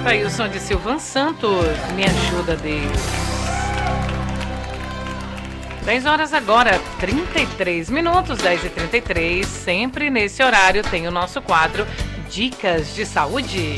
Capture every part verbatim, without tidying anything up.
Tá aí o som de Silvan Santos, Me Ajuda Deus. dez horas agora, trinta e três minutos, dez e trinta e três. Sempre nesse horário tem o nosso quadro Dicas de Saúde.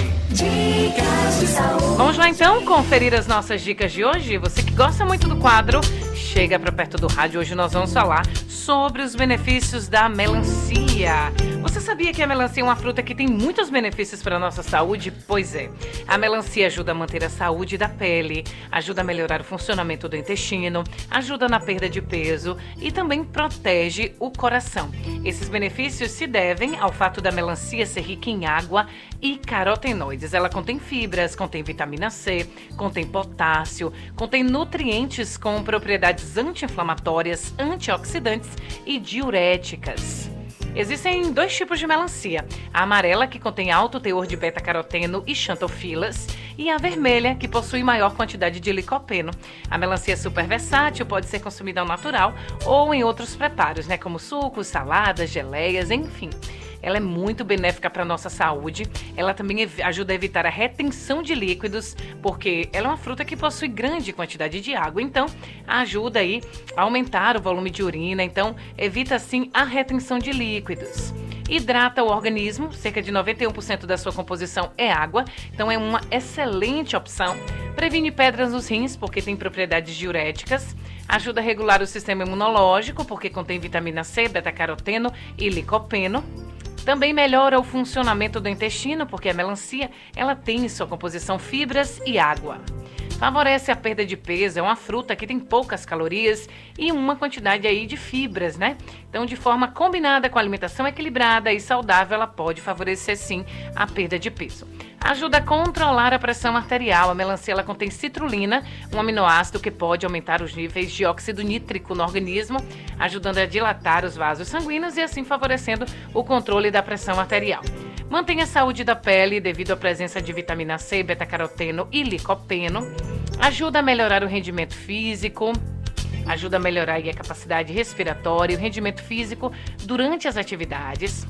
Dicas de saúde. Vamos lá então conferir as nossas dicas de hoje. Você que gosta muito do quadro, chega para perto do rádio. Hoje nós vamos falar sobre os benefícios da melancia. Você sabia que a melancia é uma fruta que tem muitos benefícios para a nossa saúde? Pois é. A melancia ajuda a manter a saúde da pele, ajuda a melhorar o funcionamento do intestino, ajuda na perda de peso e também protege o coração. Esses benefícios se devem ao fato da melancia ser rica em água e carotenoides. Ela contém fibras, contém vitamina C, contém potássio, contém nutrientes com propriedades anti-inflamatórias, antioxidantes e diuréticas. Existem dois tipos de melancia, a amarela, que contém alto teor de beta-caroteno e xantofilas, e a vermelha, que possui maior quantidade de licopeno. A melancia é super versátil, pode ser consumida ao natural ou em outros preparos, né, como sucos, saladas, geleias, enfim. Ela é muito benéfica para a nossa saúde. Ela também ev- ajuda a evitar a retenção de líquidos, porque ela é uma fruta que possui grande quantidade de água. Então, ajuda aí a aumentar o volume de urina. Então, evita assim a retenção de líquidos. Hidrata o organismo, cerca de noventa e um por cento da sua composição é água, então é uma excelente opção. Previne pedras nos rins, porque tem propriedades diuréticas. Ajuda a regular o sistema imunológico, porque contém vitamina C, beta-caroteno e licopeno. Também melhora o funcionamento do intestino, porque a melancia ela tem em sua composição fibras e água. Favorece a perda de peso, é uma fruta que tem poucas calorias e uma quantidade aí de fibras, né? Então, de forma combinada com a alimentação equilibrada e saudável, ela pode favorecer sim a perda de peso. Ajuda a controlar a pressão arterial. A melancia ela contém citrulina, um aminoácido que pode aumentar os níveis de óxido nítrico no organismo, ajudando a dilatar os vasos sanguíneos e assim favorecendo o controle da pressão arterial. Mantém a saúde da pele devido à presença de vitamina C, beta-caroteno e licopeno. Ajuda a melhorar o rendimento físico. Ajuda a melhorar aí a capacidade respiratória e o rendimento físico durante as atividades.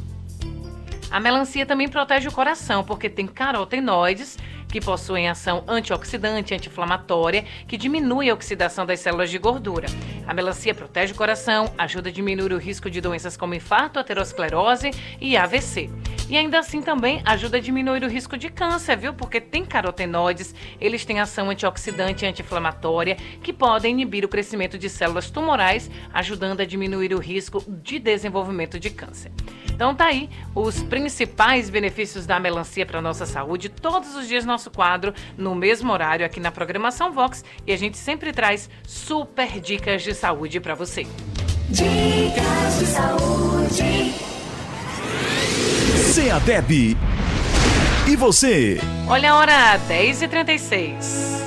A melancia também protege o coração, porque tem carotenoides, que possuem ação antioxidante, anti-inflamatória, que diminui a oxidação das células de gordura. A melancia protege o coração, ajuda a diminuir o risco de doenças como infarto, aterosclerose e A V C. E ainda assim também ajuda a diminuir o risco de câncer, viu? Porque tem carotenoides, eles têm ação antioxidante e anti-inflamatória, que podem inibir o crescimento de células tumorais, ajudando a diminuir o risco de desenvolvimento de câncer. Então tá aí os principais benefícios da melancia para a nossa saúde, todos os dias nosso quadro, no mesmo horário aqui na programação Vox, e a gente sempre traz super dicas de saúde para você. Dicas de saúde. Ceadeb. E você? Olha a hora, dez e trinta e seis.